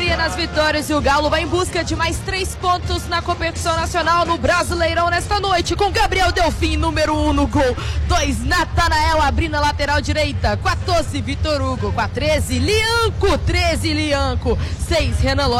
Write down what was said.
maioria nas vitórias e o Galo vai em busca de mais 3 pontos na competição nacional no Brasileirão nesta noite, com Gabriel Delfim, número 1 no gol, 2 Natanael abrindo a lateral direita, 14 Vitor Hugo, com a 13 Lianco, 6 Renan Lopes.